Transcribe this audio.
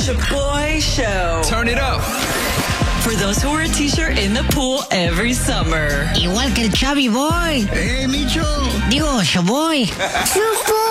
Shaboy Show. Turn it up. For those who wear a t-shirt in the pool every summer. Igual que el Chubby Boy. Micho. Digo, Shaboy.